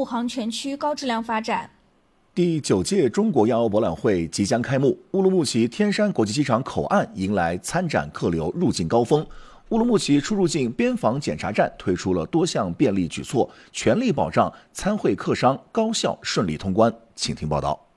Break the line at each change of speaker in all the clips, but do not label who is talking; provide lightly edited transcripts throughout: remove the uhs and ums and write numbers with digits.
航全区高质量发展。
第9届中国亚欧博览会即将开幕，乌鲁木齐天山国际机场口岸迎来参展客流入境高峰。乌鲁木齐出入境边防检查站推出了多项便利举措，全力保障参会客商高效顺利通关。请听报道。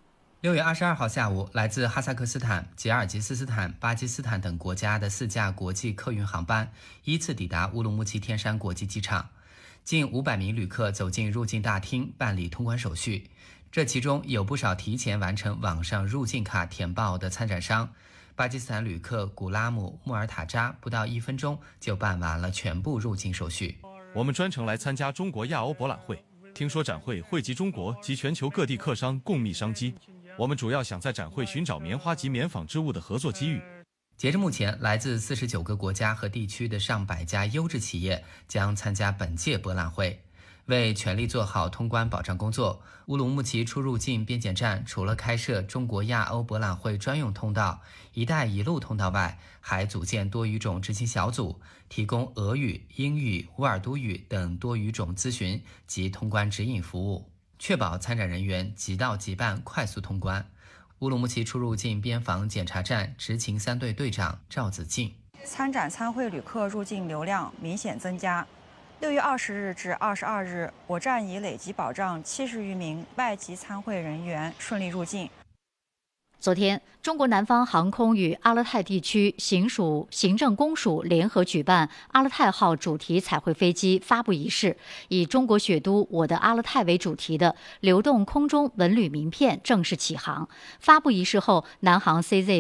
6月22号下午，来自哈萨克斯坦、吉尔吉斯斯坦、巴基斯坦等国家的4架国际客运航班依次抵达乌鲁木齐天山国际机场，近500名旅客走进入境大厅办理通关手续。这其中有不少提前完成网上入境卡填报的参展商。巴基斯坦旅客古拉姆·穆尔塔扎不到1分钟就办完了全部入境手续。
我们专程来参加中国亚欧博览会，听说展会汇集中国及全球各地客商共觅商机，我们主要想在展会寻找棉花及棉纺织物的合作机遇。
截至目前，来自49个国家和地区的上百家优质企业将参加本届博览会。为全力做好通关保障工作，乌鲁木齐出入境边检站除了开设中国亚欧博览会专用通道“一带一路”通道外，还组建多语种执勤小组，提供俄语、英语、乌尔都语等多语种咨询及通关指引服务，确保参展人员即到即办，快速通关。乌鲁木齐出入境边防检查站执勤3队队长赵子静：
参展参会旅客入境流量明显增加。6月20日至22日，我站已累计保障70余名外籍参会人员顺利入境。
昨天，中国南方航空与阿勒泰地区行政公署联合举办阿勒泰号主题彩绘飞机发布仪式，以中国雪都我的阿勒泰为主题的流动空中文旅名片正式启航。发布仪式后，南航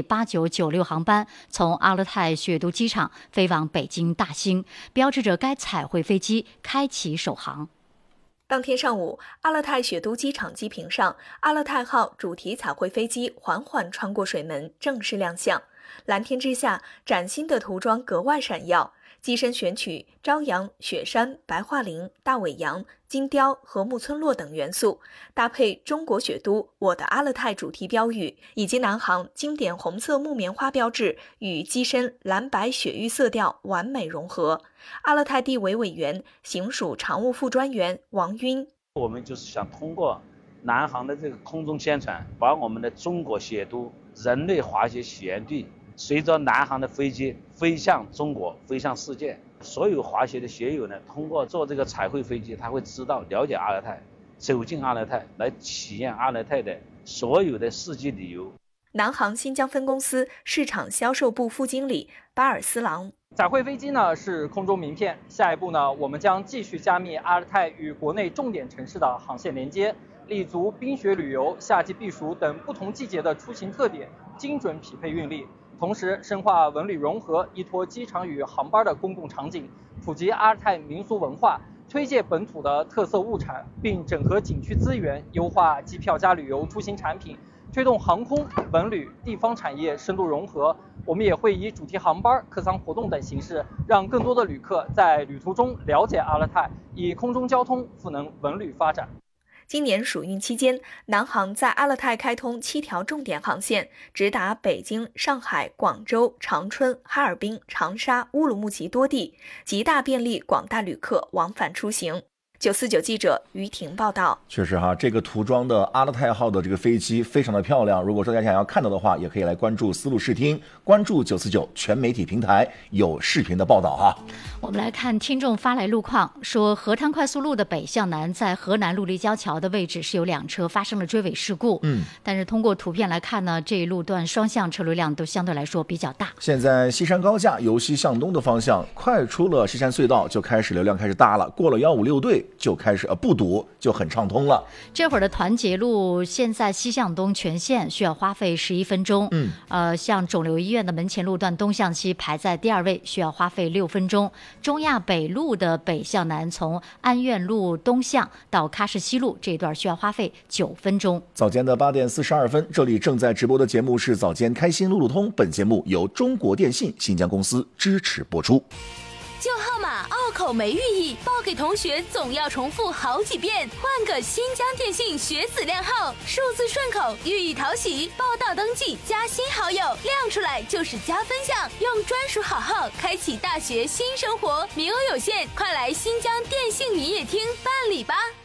CZ8996 航班从阿勒泰雪都机场飞往北京大兴，标志着该彩绘飞机开启首航。
当天上午，阿勒泰雪都机场机坪上，阿勒泰号主题彩绘飞机缓缓穿过水门，正式亮相。蓝天之下，崭新的涂装格外闪耀。机身选取朝阳、雪山、白桦林、大尾羊、金雕和木村落等元素，搭配中国雪都我的阿勒泰主题标语，以及南航经典红色木棉花标志与机身蓝白雪域色调完美融合。阿勒泰地委委员、行署常务副专员王晕：
我们就是想通过南航的这个空中宣传，把我们的中国雪都人类滑雪起源地随着南航的飞机飞向中国，飞向世界。所有滑雪的雪友呢，通过坐这个彩绘飞机，他会知道了解阿勒泰，走进阿勒泰，来体验阿勒泰的所有的四季旅游。
南航新疆分公司市场销售部副经理巴尔斯朗：
彩绘飞机呢是空中名片，下一步呢，我们将继续加密阿勒泰与国内重点城市的航线连接，立足冰雪旅游、夏季避暑等不同季节的出行特点，精准匹配运力。同时深化文旅融合，依托机场与航班的公共场景，普及阿勒泰民俗文化，推介本土的特色物产，并整合景区资源，优化机票加旅游出行产品，推动航空、文旅、地方产业深度融合。我们也会以主题航班、客舱活动等形式，让更多的旅客在旅途中了解阿勒泰，以空中交通赋能文旅发展。
今年暑运期间，南航在阿勒泰开通7条重点航线，直达北京、上海、广州、长春、哈尔滨、长沙、乌鲁木齐多地，极大便利广大旅客往返出行。949记者于婷报道。
确实哈，这个涂装的阿勒泰号的这个飞机非常的漂亮。如果说大家想要看到的话，也可以来关注丝路视听，关注949全媒体平台，有视频的报道哈。
我们来看听众发来路况，说河滩快速路的北向南，在河南路立交桥的位置是有2车发生了追尾事故。但是通过图片来看呢，这一路段双向车流量都相对来说比较大。现在西山高架由西向东的方向，快出了西山隧道就开始流量开始大了，过了156队就开始不堵，就很畅通了。这会儿的团结路现在西向东全线需要花费11分钟。像肿瘤医院的门前路段东向西排在第2位，需要花费6分钟。中亚北路的北向南，从安苑路东向到喀什西路这一段需要花费9分钟。早间的8点42分，这里正在直播的节目是早间开心路路通，本节目由中国电信新疆公司支持播出。
旧号码拗口没寓意，报给同学总要重复好几遍。换个新疆电信学子亮号，数字顺口，寓意讨喜。报到登记加新好友，亮出来就是加分项。用专属好号开启大学新生活，名额有限，快来新疆电信营业厅办理吧。